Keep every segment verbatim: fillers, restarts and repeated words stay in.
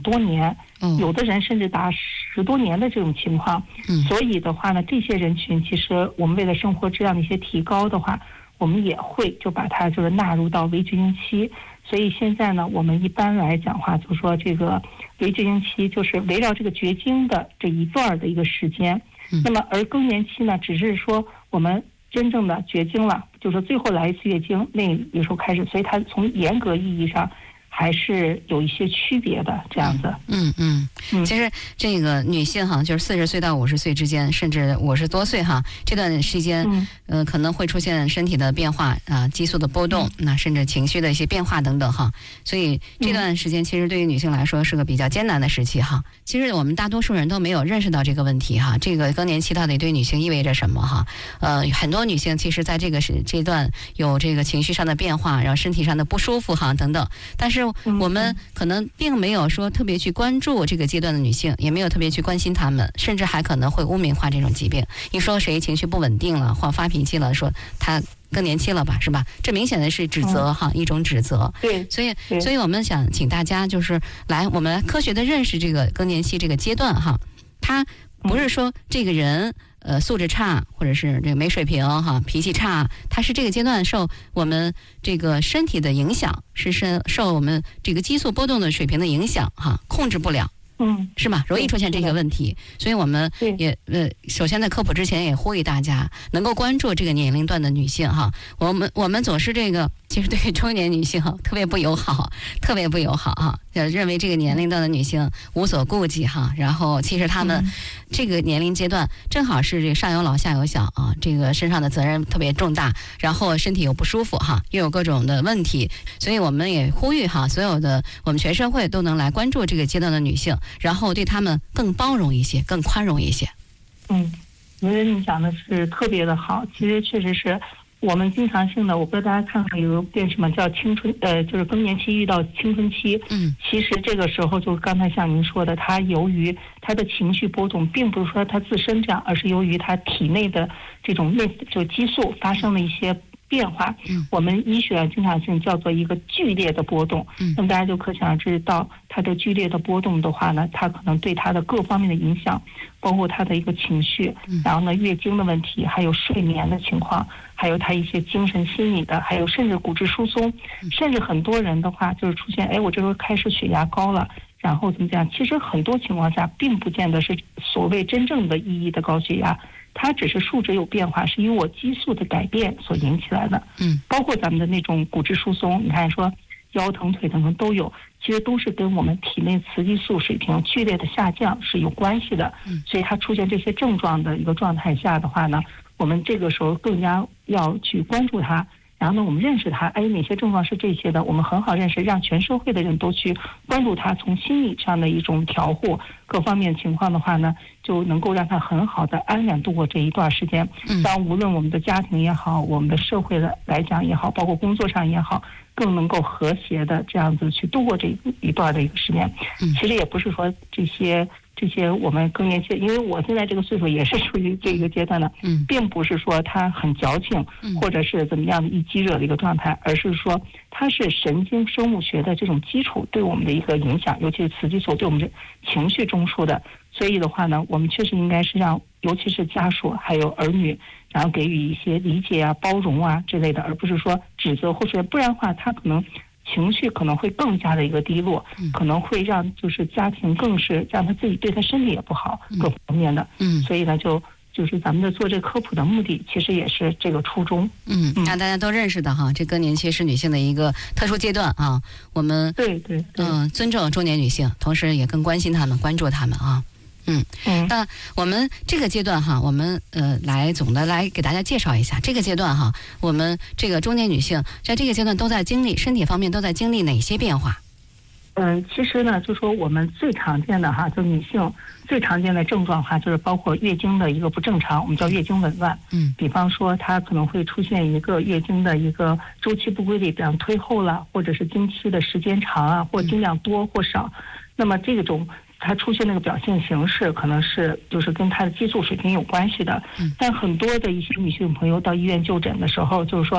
多年， 嗯、 有的人甚至达十多年的这种情况。 嗯， 所以的话呢，这些人群其实我们为了生活质量的一些提高的话，我们也会就把它就是纳入到微绝经期。所以现在呢，我们一般来讲话，就说这个微绝经期就是围绕这个绝经的这一段的一个时间。 嗯、 那么而更年期呢，只是说我们真正的绝经了，就是最后来一次月经那个时候开始，所以它从严格意义上还是有一些区别的这样子。 嗯嗯嗯，其实这个女性哈，就是四十岁到五十岁之间，甚至五十多岁哈，这段时间，嗯、呃，可能会出现身体的变化啊，激素的波动，嗯、那甚至情绪的一些变化等等哈。所以这段时间其实对于女性来说是个比较艰难的时期哈。其实我们大多数人都没有认识到这个问题哈，这个更年期到底对女性意味着什么哈？呃，很多女性其实在这个时阶段有这个情绪上的变化，然后身体上的不舒服哈等等，但是我们可能并没有说特别去关注这个阶段的女性，也没有特别去关心她们，甚至还可能会污名化这种疾病。一说谁情绪不稳定了或发脾气了，说她更年期了吧，是吧？这明显的是指责哈，嗯、一种指责。 对， 所以，所以我们想请大家就是来，我们来科学的认识这个更年期这个阶段哈。它不是说这个人呃素质差，或者是这个没水平哈，脾气差，它是这个阶段受我们这个身体的影响，是受受我们这个激素波动的水平的影响哈，控制不了。 嗯， 是吗？容易出现这个问题，所以我们也呃，首先在科普之前也呼吁大家能够关注这个年龄段的女性哈。我们我们总是这个，其实对于中年女性特别不友好，特别不友好哈。认为这个年龄段的女性无所顾忌哈，然后其实她们这个年龄阶段正好是这个上有老下有小啊，这个身上的责任特别重大，然后身体又不舒服哈，又有各种的问题，所以我们也呼吁哈，所有的我们全社会都能来关注这个阶段的女性，然后对她们更包容一些，更宽容一些。 嗯，我觉得你讲的是特别的好，其实确实是。我们经常性的，我不知道大家看看有个电视嘛，叫青春，呃，就是更年期遇到青春期。嗯，其实这个时候就刚才像您说的，他由于他的情绪波动，并不是说他自身这样，而是由于他体内的这种内就激素发生了一些变化。嗯，我们医学经常性叫做一个剧烈的波动。嗯，那么大家就可想而知到它的剧烈的波动的话呢，它可能对他的各方面的影响，包括他的一个情绪，然后呢月经的问题，还有睡眠的情况。还有他一些精神心理的，还有甚至骨质疏松，甚至很多人的话就是出现，哎，我这时候开始血压高了，然后怎么讲？其实很多情况下并不见得是所谓真正的意义的高血压，它只是数值有变化，是因为我激素的改变所引起来的。嗯，包括咱们的那种骨质疏松，你看说腰疼、腿疼都有，其实都是跟我们体内雌激素水平剧烈的下降是有关系的。嗯，所以它出现这些症状的一个状态下的话呢，我们这个时候更加要去关注它，然后呢，我们认识它，哎，哪些症状是这些的，我们很好认识，让全社会的人都去关注它，从心理上的一种调护，各方面情况的话呢，就能够让它很好的安然度过这一段时间。当无论我们的家庭也好，我们的社会的来讲也好，包括工作上也好，更能够和谐的这样子去度过这一段的一个时间。其实也不是说这些。这些我们更年期，因为我现在这个岁数也是属于这个阶段的，嗯，并不是说他很矫情，或者是怎么样的一激惹的一个状态，而是说它是神经生物学的这种基础对我们的一个影响，尤其是雌激素对我们的情绪中枢的。所以的话呢，我们确实应该是让，尤其是家属还有儿女，然后给予一些理解啊、包容啊之类的，而不是说指责，或者不然的话，他可能。情绪可能会更加的一个低落，可能会让就是家庭更是让他自己对他身体也不好，各方面的。嗯，所以呢，就就是咱们的做这科普的目的，其实也是这个初衷。 嗯，让大家都认识的哈，这更年期是女性的一个特殊阶段啊。我们对对嗯、呃，尊重中年女性，同时也更关心她们，关注她们啊。嗯嗯，那我们这个阶段哈，我们呃来总的来给大家介绍一下这个阶段哈，我们这个中年女性在这个阶段都在经历身体方面都在经历哪些变化？ 嗯，其实呢，就说我们最常见的哈，就女性最常见的症状哈，就是包括月经的一个不正常，我们叫月经紊乱。嗯，比方说她可能会出现一个月经的一个周期不规律，比方推后了，或者是经期的时间长啊，或经量多或少。那么这种。它出现那个表现形式可能是就是跟它的激素水平有关系的，但很多的一些女性朋友到医院就诊的时候，就是说，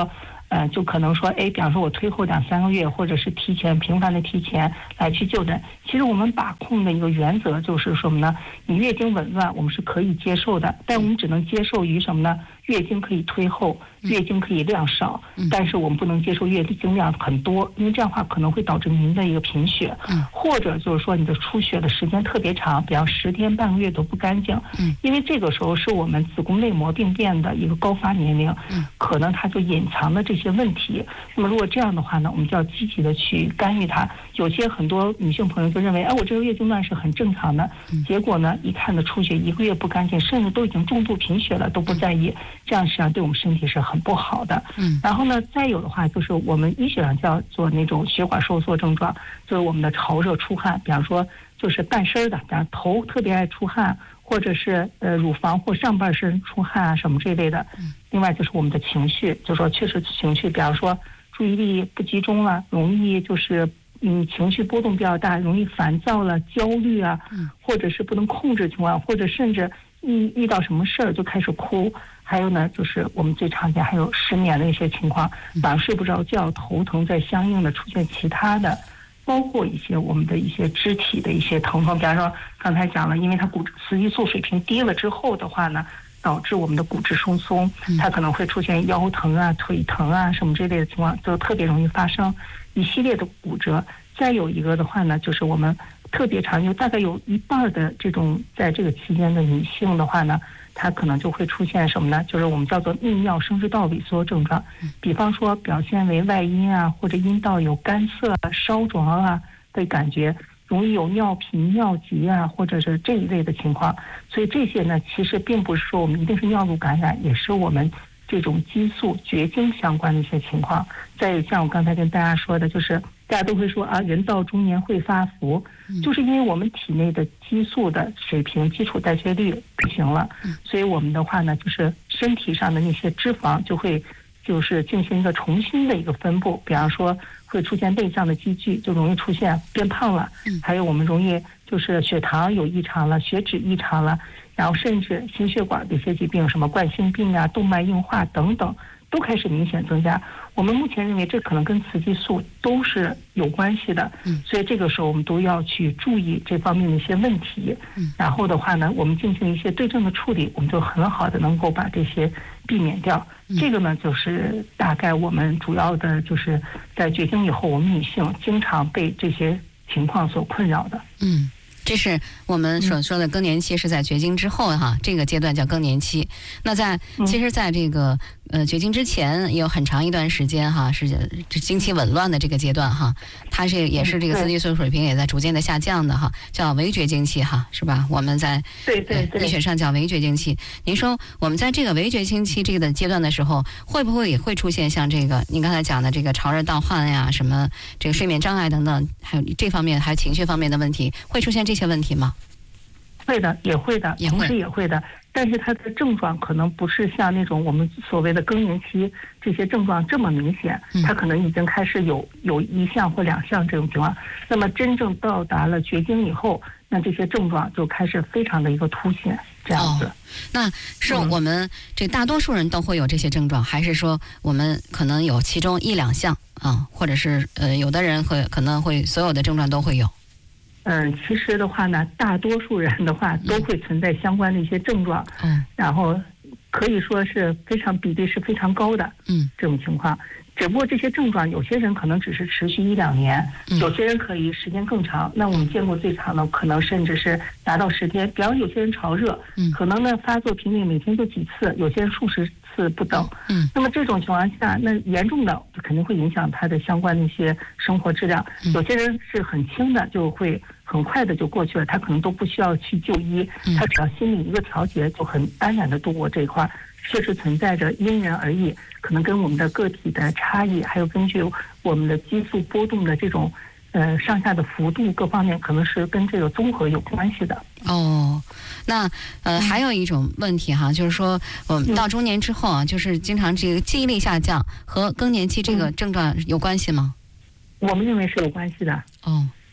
呃，就可能说，哎，比方说我推后两三个月，或者是提前频繁的提前来去就诊。其实我们把控的一个原则就是什么呢？你月经紊乱，我们是可以接受的，但我们只能接受于什么呢？月经可以推后，月经可以量少，但是我们不能接受月经量很多，因为这样的话可能会导致您的一个贫血，或者就是说你的出血的时间特别长，比方十天半个月都不干净，因为这个时候是我们子宫内膜病变的一个高发年龄，可能它就隐藏了这些问题。那么如果这样的话呢，我们就要积极的去干预它。有些很多女性朋友就认为，哎，我这个月经乱是很正常的，结果呢，一看的出血一个月不干净，甚至都已经重度贫血了，都不在意。这样实际上对我们身体是很不好的。嗯，然后呢，再有的话就是我们医学上叫做那种血管收缩症状，就是我们的潮热出汗，比方说就是半身的，比方头特别爱出汗，或者是呃乳房或上半身出汗啊什么这类的。另外就是我们的情绪，就说确实情绪，比方说注意力不集中了，容易就是嗯情绪波动比较大，容易烦躁了、焦虑啊，或者是不能控制情况，或者甚至遇遇到什么事儿就开始哭。还有呢，就是我们最常见还有失眠的一些情况，晚上睡不着觉、头疼，再相应的出现其他的，包括一些我们的一些肢体的一些疼痛，比方说刚才讲了，因为它骨雌激素水平低了之后的话呢，导致我们的骨质疏松，它可能会出现腰疼啊、腿疼啊什么这类的情况，就特别容易发生一系列的骨折。再有一个的话呢，就是我们特别常见，大概有一半的这种在这个期间的女性的话呢，它可能就会出现什么呢？就是我们叫做泌尿生殖道萎缩症状，比方说表现为外阴啊，或者阴道有干涩、烧灼啊的感觉，容易有尿频、尿急啊，或者是这一类的情况。所以这些呢，其实并不是说我们一定是尿路感染，也是我们这种激素绝经相关的一些情况。再有像我刚才跟大家说的，就是大家都会说啊，人到中年会发福，就是因为我们体内的激素的水平、基础代谢率不行了，所以我们的话呢，就是身体上的那些脂肪就会就是进行一个重新的一个分布，比方说会出现内脏的积聚，就容易出现变胖了，还有我们容易就是血糖有异常了，血脂异常了，然后甚至心血管的一些疾病，什么冠心病啊、动脉硬化等等，都开始明显增加。我们目前认为这可能跟雌激素都是有关系的，所以这个时候我们都要去注意这方面的一些问题。然后的话呢，我们进行一些对症的处理，我们就很好的能够把这些避免掉。这个呢，就是大概我们主要的就是在绝经以后，我们女性经常被这些情况所困扰的。 嗯。这是我们所说的更年期，是在绝经之后哈，这个阶段叫更年期。那在其实在这个呃绝经之前也有很长一段时间哈，是经期紊乱的这个阶段哈，它是也是这个雌激素水平也在逐渐的下降的哈，叫围绝经期哈，是吧？我们在对对对医学上叫围绝经期。您说我们在这个围绝经期这个阶段的时候，会不会也会出现像这个您刚才讲的这个潮热盗汗呀，什么这个睡眠障碍等等，还有这方面还有情绪方面的问题，会出现这些问题吗？ 会的，也会的，同时也会的，但是它的症状可能不是像那种我们所谓的更年期这些症状这么明显，它可能已经开始有有一项或两项这种情况。那么真正到达了绝经以后，那这些症状就开始非常的一个凸显，这样子。哦， 那是我们这大多数人都会有这些症状，还是说我们可能有其中一两项啊，或者是呃有的人会可能会所有的症状都会有？ 嗯，其实的话呢，大多数人的话都会存在相关的一些症状，嗯，然后可以说是非常比例是非常高的，嗯，这种情况。只不过这些症状，有些人可能只是持续一两年，有些人可以时间更长。那我们见过最长的，可能甚至是达到十天。比方有些人潮热，可能呢发作频率每天就几次，有些人数十次不等。嗯，那么这种情况下，那严重的就肯定会影响他的相关的一些生活质量。有些人是很轻的，就会很快的就过去了，他可能都不需要去就医，他只要心理一个调节，就很安然的度过这一块。确实存在着因人而异，可能跟我们的个体的差异，还有根据我们的激素波动的这种呃上下的幅度各方面，可能是跟这个综合有关系的。 哦，那呃还有一种问题哈，就是说我们到中年之后啊，就是经常这个记忆力下降，和更年期这个症状有关系吗？ 我们认为是有关系的。 哦。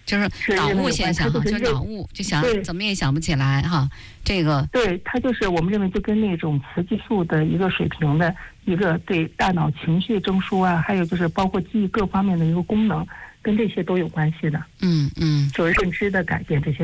就是脑雾现象哈，就脑雾，就想怎么也想不起来哈。这个对它就是我们认为就跟那种雌激素的一个水平的一个对大脑情绪中枢啊，还有就是包括记忆各方面的一个功能，跟这些都有关系的。 嗯嗯， 就是认知的改变这些。